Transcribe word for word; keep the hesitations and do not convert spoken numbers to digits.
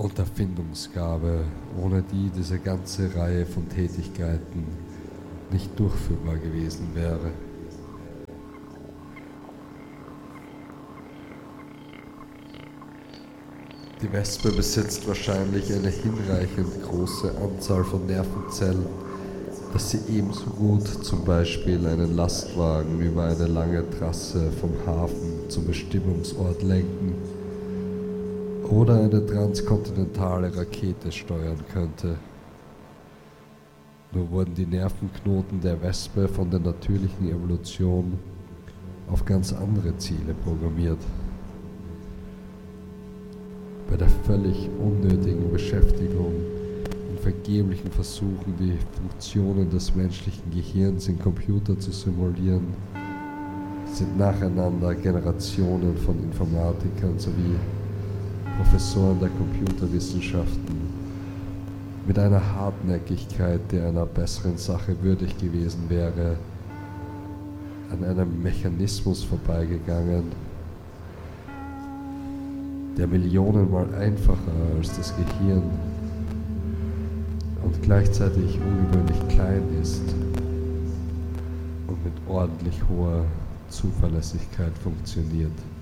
und Erfindungsgabe, ohne die diese ganze Reihe von Tätigkeiten nicht durchführbar gewesen wäre. Die Wespe besitzt wahrscheinlich eine hinreichend große Anzahl von Nervenzellen, dass sie ebenso gut zum Beispiel einen Lastwagen über eine lange Trasse vom Hafen zum Bestimmungsort lenken oder eine transkontinentale Rakete steuern könnte. Nur wurden die Nervenknoten der Wespe von der natürlichen Evolution auf ganz andere Ziele programmiert. Bei der völlig unnötigen Beschäftigung und vergeblichen Versuchen, die Funktionen des menschlichen Gehirns in Computer zu simulieren, sind nacheinander Generationen von Informatikern sowie Professoren der Computerwissenschaften mit einer Hartnäckigkeit, die einer besseren Sache würdig gewesen wäre, an einem Mechanismus vorbeigegangen, der millionenmal einfacher als das Gehirn und gleichzeitig ungewöhnlich klein ist und mit ordentlich hoher Zuverlässigkeit funktioniert.